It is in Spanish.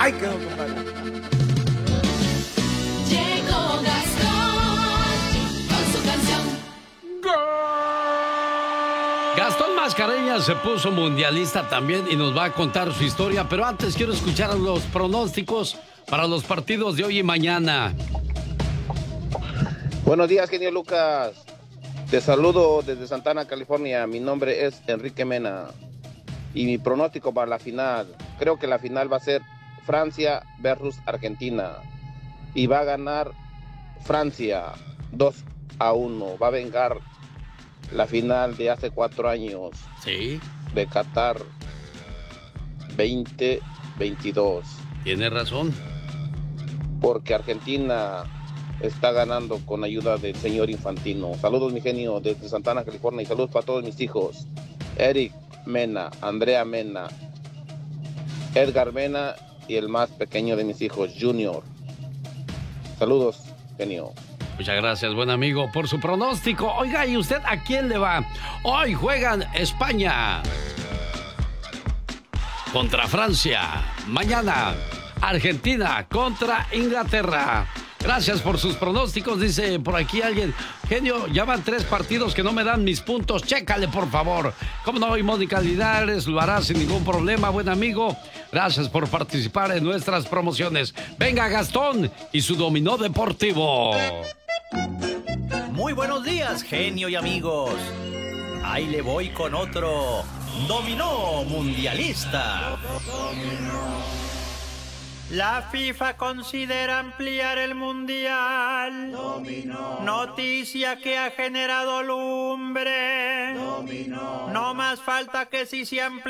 Ay, quedó, compadre. Llegó Gastón con su canción. Gastón Mascareñas se puso mundialista también y nos va a contar su historia, pero antes quiero escuchar los pronósticos para los partidos de hoy y mañana. Buenos días, genio Lucas. Te saludo desde Santana, California. Mi nombre es Enrique Mena. Y mi pronóstico para la final, creo que la final va a ser Francia versus Argentina. Y va a ganar Francia 2-1. Va a vengar la final de hace 4 años. Sí. De Qatar 2022. Tiene razón. Porque Argentina está ganando con ayuda del señor Infantino. Saludos, mi genio, desde Santana, California. Y saludos para todos mis hijos. Eric Mena, Andrea Mena, Edgar Mena y el más pequeño de mis hijos, Junior. Saludos, genio. Muchas gracias, buen amigo, por su pronóstico. Oiga, ¿y usted a quién le va? Hoy juegan España contra Francia. Mañana, Argentina contra Inglaterra. Gracias por sus pronósticos, dice por aquí alguien. Genio, ya van 3 partidos que no me dan mis puntos. Chécale, por favor. ¿Cómo no? Y Mónica Linares lo hará sin ningún problema, buen amigo. Gracias por participar en nuestras promociones. Venga, Gastón y su dominó deportivo. Muy buenos días, genio y amigos. Ahí le voy con otro dominó mundialista. La FIFA considera ampliar el mundial. Dominó. Noticia que ha generado lumbre. Dominó. No más falta que si se amplía.